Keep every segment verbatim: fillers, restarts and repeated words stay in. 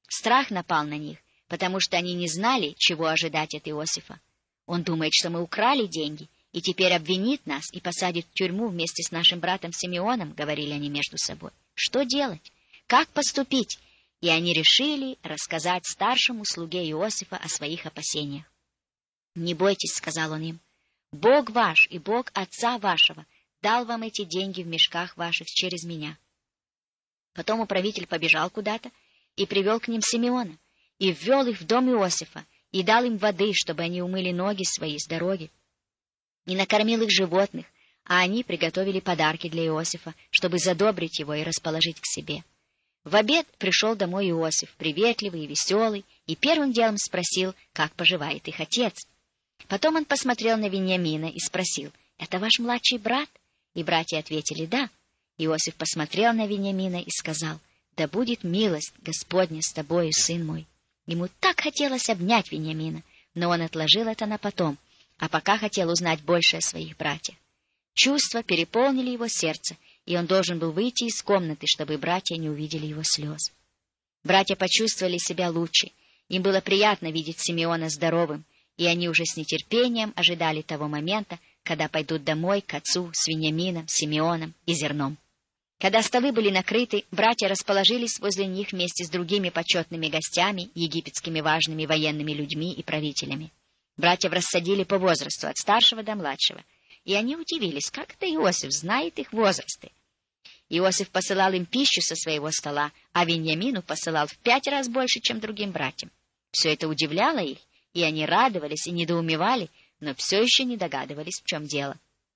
Страх напал на них, потому что они не знали, чего ожидать от Иосифа. Он думает, что мы украли деньги, и теперь обвинит нас и посадит в тюрьму вместе с нашим братом Симеоном, — говорили они между собой. Что делать? Как поступить? И они решили рассказать старшему слуге Иосифа о своих опасениях. «Не бойтесь, — сказал он им, — Бог ваш и Бог отца вашего дал вам эти деньги в мешках ваших через меня». Потом управитель побежал куда-то и привел к ним Симеона, и ввел их в дом Иосифа, и дал им воды, чтобы они умыли ноги свои с дороги, и накормил их животных, а они приготовили подарки для Иосифа, чтобы задобрить его и расположить к себе. В обед пришел домой Иосиф, приветливый и веселый, и первым делом спросил, как поживает их отец. Потом он посмотрел на Вениамина и спросил: «Это ваш младший брат?» И братья ответили: «Да». Иосиф посмотрел на Вениамина и сказал: «Да будет милость Господня с тобою, сын мой». Ему так хотелось обнять Вениамина, но он отложил это на потом, а пока хотел узнать больше о своих братьях. Чувства переполнили его сердце, и он должен был выйти из комнаты, чтобы братья не увидели его слез. Братья почувствовали себя лучше. Им было приятно видеть Симеона здоровым, и они уже с нетерпением ожидали того момента, когда пойдут домой к отцу с Вениамином, Симеоном и зерном. Когда столы были накрыты, братья расположились возле них вместе с другими почетными гостями, египетскими важными военными людьми и правителями. Братьев рассадили по возрасту, от старшего до младшего, и они удивились, как это Иосиф знает их возрасты. Иосиф посылал им пищу со своего стола, а Вениамину посылал в пять раз больше, чем другим братьям. Все это удивляло их, и они радовались и недоумевали, но все еще не догадывались, в чем дело.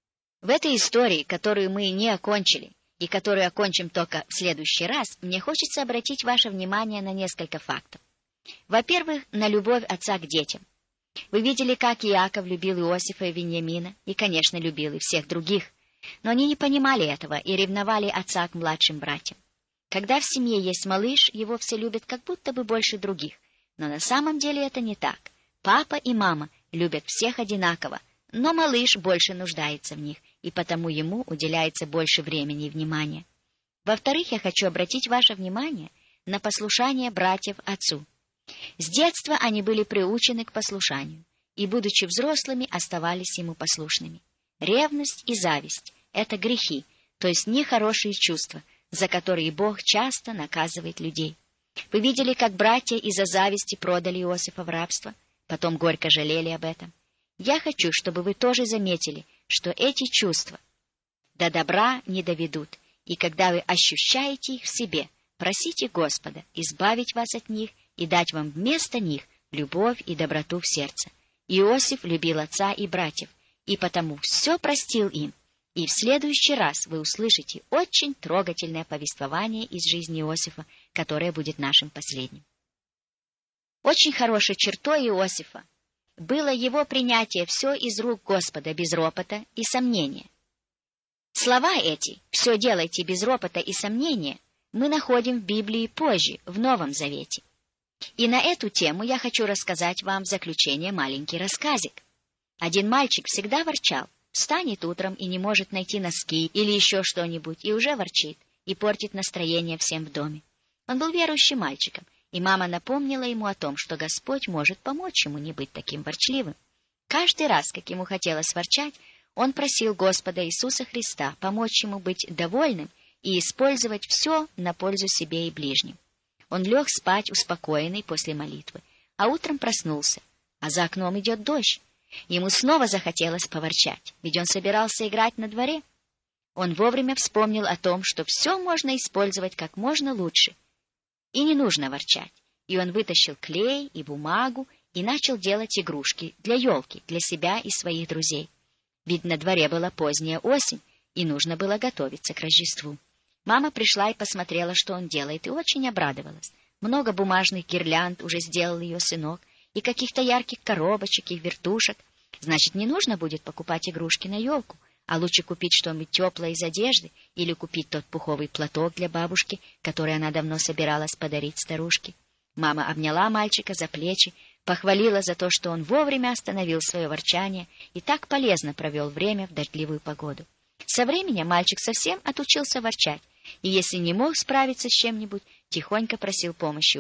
В этой истории, которую мы не окончили, и которую окончим только в следующий раз, мне хочется обратить ваше внимание на несколько фактов. Во-первых, на любовь отца к детям. Вы видели, как Иаков любил Иосифа и Вениамина, и, конечно, любил и всех других, но они не понимали этого и ревновали отца к младшим братьям. Когда в семье есть малыш, его все любят как будто бы больше других, но на самом деле это не так. Папа и мама любят всех одинаково, но малыш больше нуждается в них, и потому ему уделяется больше времени и внимания. Во-вторых, я хочу обратить ваше внимание на послушание братьев отцу. С детства они были приучены к послушанию, и, будучи взрослыми, оставались ему послушными. Ревность и зависть — это грехи, то есть нехорошие чувства, за которые Бог часто наказывает людей. Вы видели, как братья из-за зависти продали Иосифа в рабство, потом горько жалели об этом. Я хочу, чтобы вы тоже заметили, что эти чувства до добра не доведут, и когда вы ощущаете их в себе, просите Господа избавить вас от них и дать вам вместо них любовь и доброту в сердце. Иосиф любил отца и братьев, и потому все простил им. И в следующий раз вы услышите очень трогательное повествование из жизни Иосифа, которое будет нашим последним. Очень хорошей чертой Иосифа было его принятие все из рук Господа без ропота и сомнения. Слова эти «все делайте без ропота и сомнения» мы находим в Библии позже, в Новом Завете. И на эту тему я хочу рассказать вам в заключение маленький рассказик. Один мальчик всегда ворчал, встанет утром и не может найти носки или еще что-нибудь, и уже ворчит, и портит настроение всем в доме. Он был верующим мальчиком, и мама напомнила ему о том, что Господь может помочь ему не быть таким ворчливым. Каждый раз, как ему хотелось ворчать, он просил Господа Иисуса Христа помочь ему быть довольным и использовать все на пользу себе и ближним. Он лег спать успокоенный после молитвы, а утром проснулся, а за окном идет дождь. Ему снова захотелось поворчать, ведь он собирался играть на дворе. Он вовремя вспомнил о том, что все можно использовать как можно лучше, и не нужно ворчать. И он вытащил клей и бумагу и начал делать игрушки для елки, для себя и своих друзей. Ведь на дворе была поздняя осень, и нужно было готовиться к Рождеству. Мама пришла и посмотрела, что он делает, и очень обрадовалась. Много бумажных гирлянд уже сделал ее сынок, и каких-то ярких коробочек и вертушек. Значит, не нужно будет покупать игрушки на елку, а лучше купить что-нибудь теплое из одежды или купить тот пуховый платок для бабушки, который она давно собиралась подарить старушке. Мама обняла мальчика за плечи, похвалила за то, что он вовремя остановил свое ворчание и так полезно провел время в дождливую погоду. Со временем мальчик совсем отучился ворчать, и если не мог справиться с чем-нибудь, тихонько просил помощи